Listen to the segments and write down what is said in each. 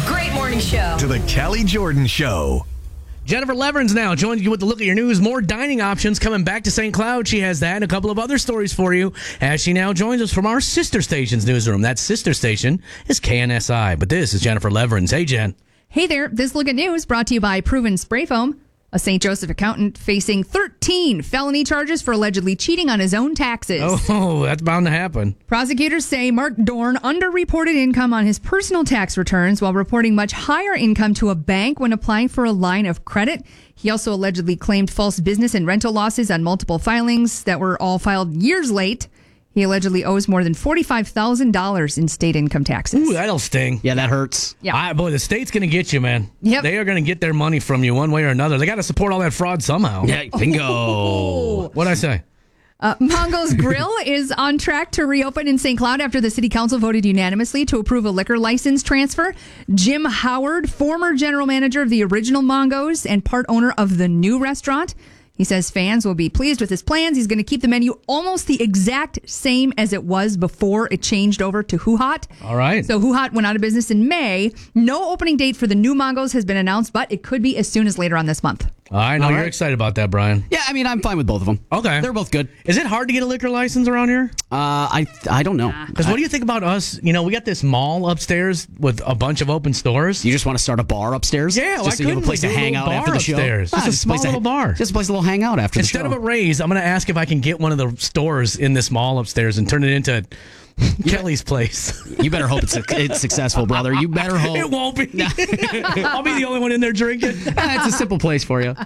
great morning show. To the Kelly Jordan Show. Jennifer Leverins now joins you with the look at your news. More dining options coming back to St. Cloud. She has that and a couple of other stories for you as she now joins us from our sister station's newsroom. That sister station is KNSI. But this is Jennifer Leverins. Hey, Jen. Hey there. This look at news brought to you by Proven Spray Foam. A St. Joseph accountant facing 13 felony charges for allegedly cheating on his own taxes. Oh, that's bound to happen. Prosecutors say Mark Dorn underreported income on his personal tax returns while reporting much higher income to a bank when applying for a line of credit. He also allegedly claimed false business and rental losses on multiple filings that were all filed years late. He allegedly owes more than $45,000 in state income taxes. Ooh, that'll sting. Yeah, that hurts. Yeah. Boy, the state's going to get you, man. Yep. They are going to get their money from you one way or another. They got to support all that fraud somehow. Yeah, bingo. What'd I say? Mongo's Grill is on track to reopen in St. Cloud after the city council voted unanimously to approve a liquor license transfer. Jim Howard, former general manager of the original Mongo's and part owner of the new restaurant, he says fans will be pleased with his plans. He's going to keep the menu almost the exact same as it was before it changed over to Hoo Hot. All right. So Hoo Hot went out of business in May. No opening date for the new Mongo's has been announced, but it could be as soon as later on this month. I know All you're right. excited about that, Brian. Yeah, I mean, I'm fine with both of them. Okay. They're both good. Is it hard to get a liquor license around here? I don't know. Because what do you think about us? You know, we got this mall upstairs with a bunch of open stores. You just want to start a bar upstairs? Yeah, why just so you have a couldn't place we to do a hang little out after bar the show. upstairs? Just a small little bar. Just a place to little hang out after the show. Instead of a raise, I'm going to ask if I can get one of the stores in this mall upstairs and turn it into Kelly's place. You better hope it's successful, brother. You better hope. It won't be. I'll be the only one in there drinking. It's a simple place for you.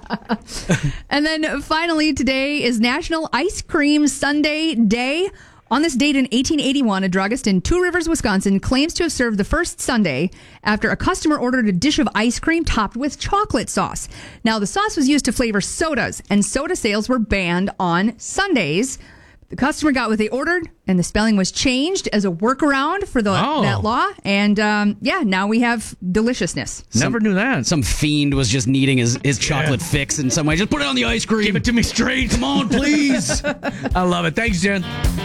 And then finally, today is National Ice Cream Sundae Day. On this date in 1881, a druggist in Two Rivers, Wisconsin, claims to have served the first sundae after a customer ordered a dish of ice cream topped with chocolate sauce. Now, the sauce was used to flavor sodas, and soda sales were banned on Sundays. The customer got what they ordered, and the spelling was changed as a workaround for that law. And, now we have deliciousness. Never knew that. Some fiend was just needing his chocolate fix in some way. Just put it on the ice cream. Give it to me straight. Come on, please. I love it. Thanks, Jen.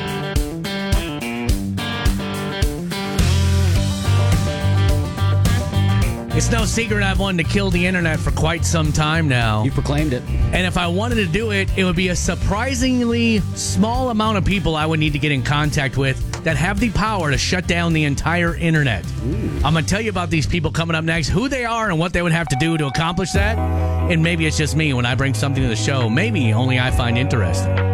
It's no secret I've wanted to kill the internet for quite some time now. You proclaimed it. And if I wanted to do it, it would be a surprisingly small amount of people I would need to get in contact with that have the power to shut down the entire internet. I'm going to tell you about these people coming up next, who they are and what they would have to do to accomplish that. And maybe it's just me when I bring something to the show maybe only I find interesting.